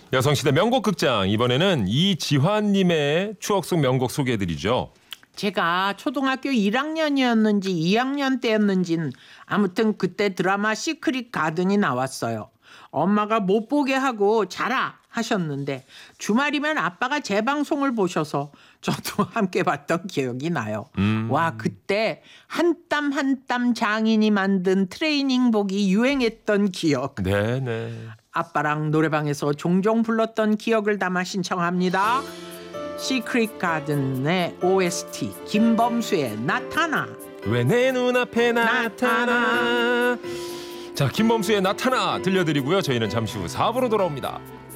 여성시대 명곡 극장, 이번에는 이지환님의 추억 속 명곡 소개해드리죠. 제가 초등학교 1학년이었는지 2학년 때였는진 아무튼 그때 드라마 시크릿 가든이 나왔어요. 엄마가 못 보게 하고 자라 하셨는데 주말이면 아빠가 재방송을 보셔서 저도 함께 봤던 기억이 나요. 와, 그때 한 땀 한 땀 장인이 만든 트레이닝복이 유행했던 기억. 네네. 아빠랑 노래방에서 종종 불렀던 기억을 담아 신청합니다. 시크릿 가든의 OST 김범수의 나타나. 왜 내 눈앞에 나타나. 자, 김범수의 나타나 들려드리고요. 저희는 잠시 후 4부로 돌아옵니다.